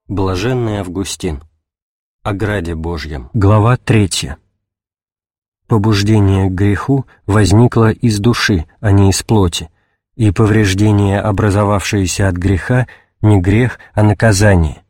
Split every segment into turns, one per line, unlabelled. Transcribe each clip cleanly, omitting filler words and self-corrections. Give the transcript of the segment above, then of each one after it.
Блаженный Августин. О граде Божьем. Глава 3. Побуждение к греху возникло из души, а не из плоти, и повреждение, образовавшееся от греха, не грех, а наказание.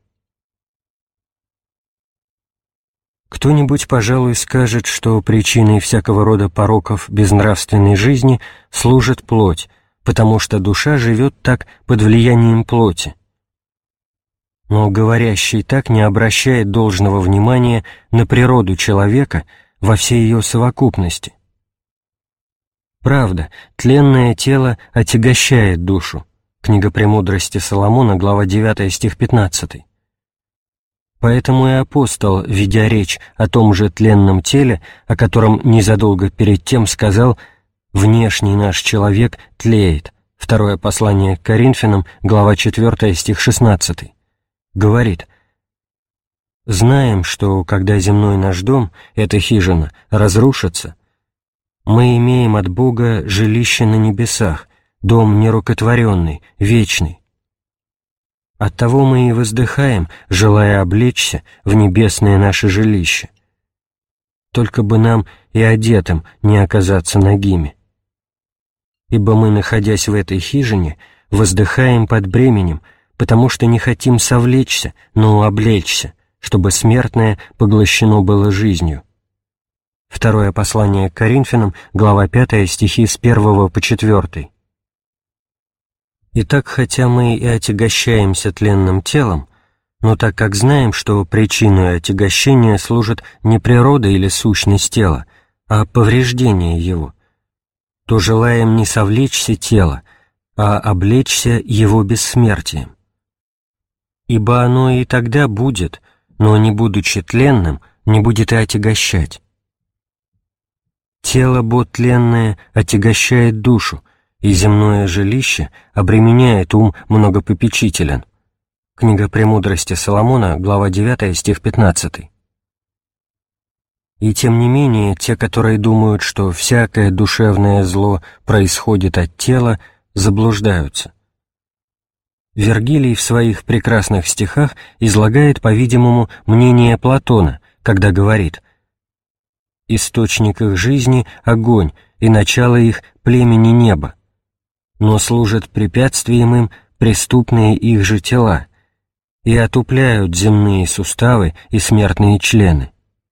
Кто-нибудь, пожалуй, скажет, что причиной всякого рода пороков безнравственной жизни служит плоть, потому что душа живет так под влиянием плоти. Но говорящий так не обращает должного внимания на природу человека во всей ее совокупности. Правда, тленное тело отягощает душу. Книга «Премудрости Соломона», глава 9, стих 15. Поэтому и апостол, ведя речь о том же тленном теле, о котором незадолго перед тем сказал «внешний наш человек тлеет», второе послание к Коринфянам, глава 4, стих 16, говорит: «Знаем, что, когда земной наш дом, эта хижина, разрушится, мы имеем от Бога жилище на небесах, дом нерукотворенный, вечный. Оттого мы и воздыхаем, желая облечься в небесное наше жилище. Только бы нам и одетым не оказаться нагими. Ибо мы, находясь в этой хижине, воздыхаем под бременем, потому что не хотим совлечься, но облечься, чтобы смертное поглощено было жизнью». Второе послание к Коринфянам, глава 5, стихи с 1 по 4. Итак, хотя мы и отягощаемся тленным телом, но так как знаем, что причиной отягощения служит не природа или сущность тела, а повреждение его, то желаем не совлечься тело, а облечься его бессмертием. Ибо оно и тогда будет, но, не будучи тленным, не будет и отягощать. Тело бо тленное отягощает душу, и земное жилище обременяет ум многопопечителен. Книга «Премудрости Соломона», глава 9, стих 15. И тем не менее, те, которые думают, что всякое душевное зло происходит от тела, заблуждаются. Вергилий в своих прекрасных стихах излагает, по-видимому, мнение Платона, когда говорит: «Источник их жизни — огонь, и начало их — племени неба, но служат препятствием им преступные их же тела, и отупляют земные суставы и смертные члены».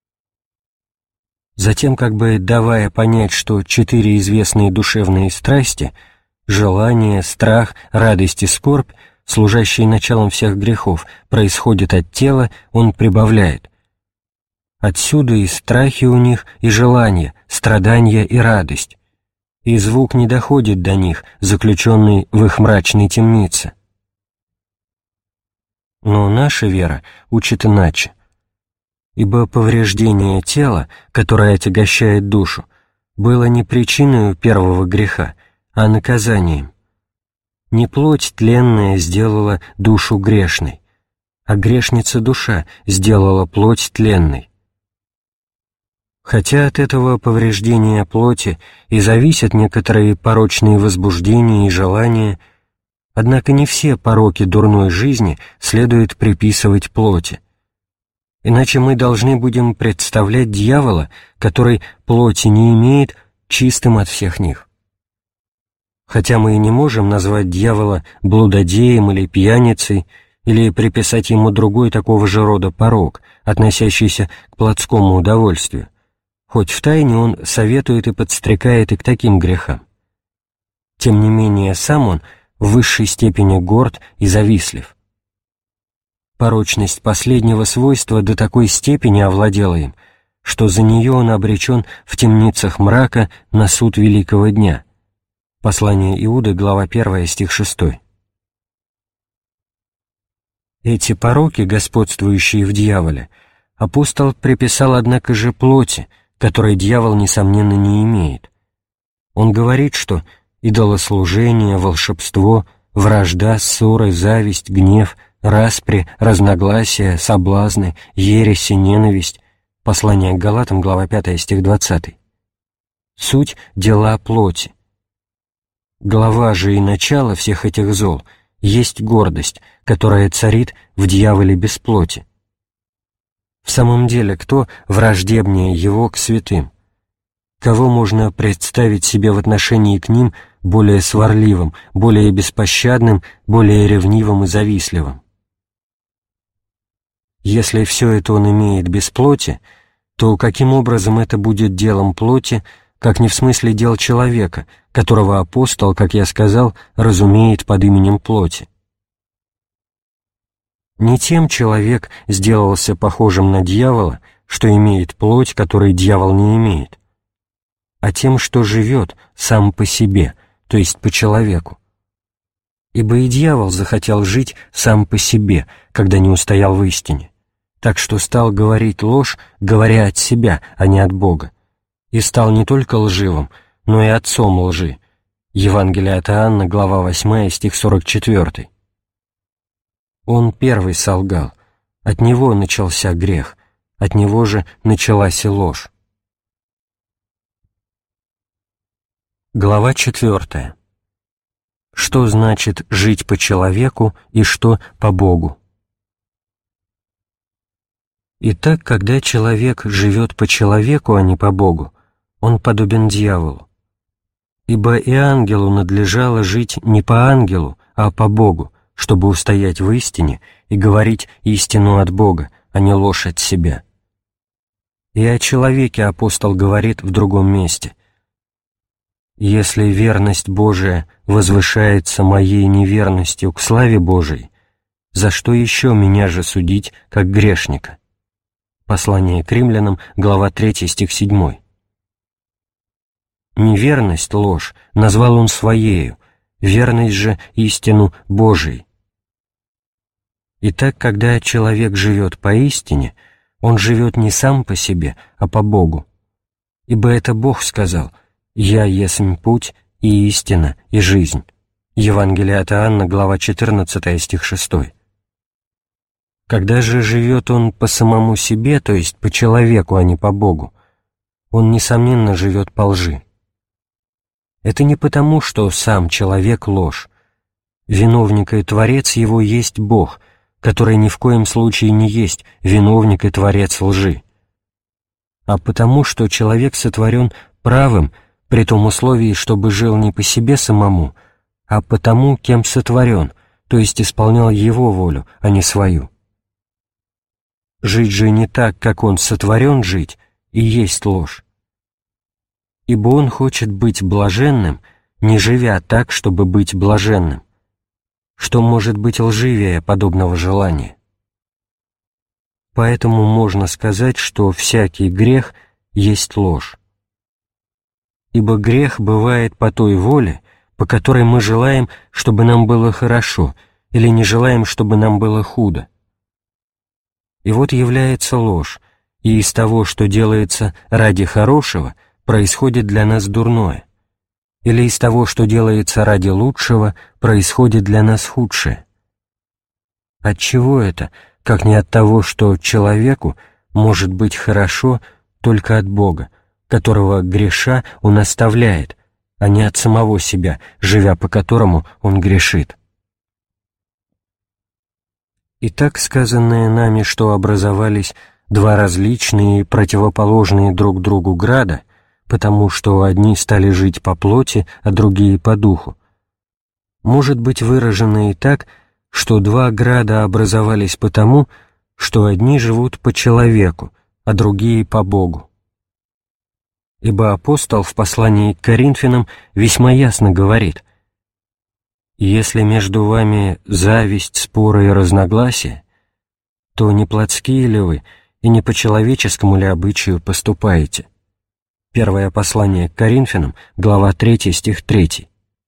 Затем, как бы давая понять, что 4 известные душевные страсти — желание, страх, радость и скорбь, служащие началом всех грехов, происходят от тела, он прибавляет: «Отсюда и страхи у них, и желания, страдания и радость, и звук не доходит до них, заключенный в их мрачной темнице». Но наша вера учит иначе. Ибо повреждение тела, которое отягощает душу, было не причиной первого греха, а наказанием. Не плоть тленная сделала душу грешной, а грешница душа сделала плоть тленной. Хотя от этого повреждения плоти и зависят некоторые порочные возбуждения и желания, однако не все пороки дурной жизни следует приписывать плоти. Иначе мы должны будем представлять дьявола, который плоти не имеет, чистым от всех них. Хотя мы и не можем назвать дьявола блудодеем или пьяницей, или приписать ему другой такого же рода порок, относящийся к плотскому удовольствию, хоть втайне он советует и подстрекает и к таким грехам. Тем не менее, сам он в высшей степени горд и завистлив. Порочность последнего свойства до такой степени овладела им, что за нее он обречен в темницах мрака на суд великого дня. Послание Иуды, глава 1, стих 6. Эти пороки, господствующие в дьяволе, апостол приписал, однако же, плоти, которой дьявол, несомненно, не имеет. Он говорит, что идолослужение, волшебство, вражда, ссоры, зависть, гнев, распри, разногласия, соблазны, ереси, ненависть. Послание к Галатам, глава 5, стих 20. Суть — дела плоти. Глава же и начало всех этих зол есть гордость, которая царит в дьяволе без плоти. В самом деле, кто враждебнее его к святым? Кого можно представить себе в отношении к ним более сварливым, более беспощадным, более ревнивым и завистливым? Если все это он имеет без плоти, то каким образом это будет делом плоти, как не в смысле дел человека, которого апостол, как я сказал, разумеет под именем плоти? Не тем человек сделался похожим на дьявола, что имеет плоть, которой дьявол не имеет, а тем, что живет сам по себе, то есть по человеку. Ибо и дьявол захотел жить сам по себе, когда не устоял в истине, так что стал говорить ложь, говоря от себя, а не от Бога, и стал не только лживым, но и отцом лжи. Евангелие от Иоанна, глава 8, стих 44. Он первый солгал, от него начался грех, от него же началась и ложь. Глава 4. Что значит жить по человеку и что по Богу? Итак, когда человек живет по человеку, а не по Богу, он подобен дьяволу. Ибо и ангелу надлежало жить не по ангелу, а по Богу, чтобы устоять в истине и говорить истину от Бога, а не ложь от себя. И о человеке апостол говорит в другом месте: «Если верность Божия возвышается моей неверностью к славе Божией, за что еще меня же судить, как грешника?» Послание к римлянам, глава 3, стих 7. Неверность, ложь, назвал он своею, верность же истину Божией. Итак, когда человек живет поистине, он живет не сам по себе, а по Богу. Ибо это Бог сказал: «Я есмь путь и истина и жизнь». Евангелие от Иоанна, глава 14, стих 6. Когда же живет он по самому себе, то есть по человеку, а не по Богу, он, несомненно, живет по лжи. Это не потому, что сам человек — ложь. Виновник и творец его есть Бог, который ни в коем случае не есть виновник и творец лжи. А потому, что человек сотворен правым, при том условии, чтобы жил не по себе самому, а по тому, кем сотворен, то есть исполнял его волю, а не свою. Жить же не так, как он сотворен жить, и есть ложь. Ибо он хочет быть блаженным, не живя так, чтобы быть блаженным. Что может быть лживее подобного желания? Поэтому можно сказать, что всякий грех есть ложь. Ибо грех бывает по той воле, по которой мы желаем, чтобы нам было хорошо, или не желаем, чтобы нам было худо. И вот является ложь, и из того, что делается ради хорошего, происходит для нас дурное, или из того, что делается ради лучшего, происходит для нас худшее. От чего это, как не от того, что человеку может быть хорошо только от Бога, которого греша он оставляет, а не от самого себя, живя по которому он грешит? Итак, сказанное нами, что образовались два различные и противоположные друг другу града, потому что одни стали жить по плоти, а другие по духу, может быть выражено и так, что два града образовались потому, что одни живут по человеку, а другие по Богу. Ибо апостол в послании к Коринфянам весьма ясно говорит: «Если между вами зависть, споры и разногласия, то не плотские ли вы и не по человеческому ли обычаю поступаете?» Первое послание к Коринфянам, глава 3, стих 3.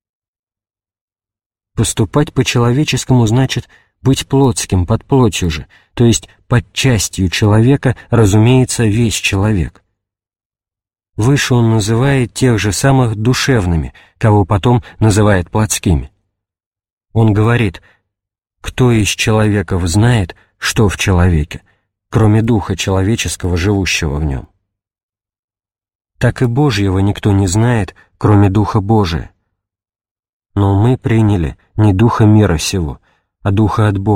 Поступать по-человеческому значит быть плотским, под плотью же, то есть под частью человека, разумеется, весь человек. Выше он называет тех же самых душевными, кого потом называет плотскими. Он говорит: «Кто из человеков знает, что в человеке, кроме духа человеческого, живущего в нем?» Так и Божьего никто не знает, кроме Духа Божия. Но мы приняли не духа мира сего, а духа от Бога.